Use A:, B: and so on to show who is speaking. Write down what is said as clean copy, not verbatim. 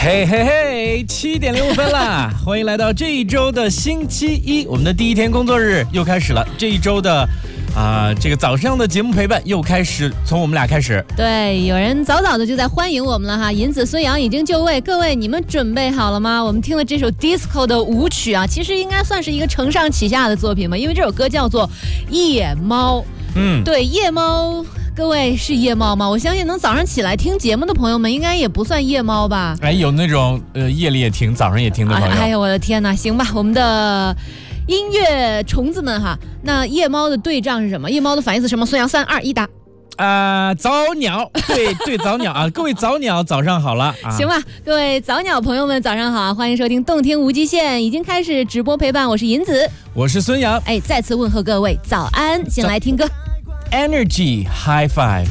A: 嘿嘿嘿，7:05啦！欢迎来到这一周的星期一，我们的第一天工作日又开始了。这一周的这个早上的节目陪伴又开始，从我们俩开始。
B: 对，有人早早的就在欢迎我们了哈。银子、孙杨已经就位，各位你们准备好了吗？我们听了这首 disco 的舞曲啊，其实应该算是一个承上启下的作品嘛，因为这首歌叫做《夜猫》。对，夜猫。各位是夜猫吗？我相信能早上起来听节目的朋友们应该也不算夜猫吧。
A: 有那种夜里也听早上也听的朋友。
B: 哎呀我的天哪，行吧，我们的音乐虫子们哈，那夜猫的对仗是什么？夜猫的反义词什么？孙杨3、2、1答。
A: 早鸟，对早鸟啊，各位早鸟早上好了啊。
B: 行吧，各位早鸟朋友们早上好，欢迎收听动听无极限，已经开始直播陪伴，我是银子，
A: 我是孙杨，
B: 再次问候各位早安，先来听歌
A: Energy High Five。